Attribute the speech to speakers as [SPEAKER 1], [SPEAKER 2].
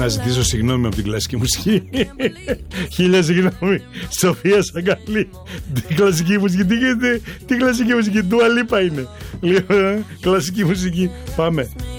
[SPEAKER 1] να ζητήσω συγγνώμη από την κλασική μουσική. Χίλια συγγνώμη. Σοφία Σαγκαλή. Την κλασική μουσική. Τι κλασική μουσική? Ντουα Λίπα είναι. Κλασική μουσική. Πάμε.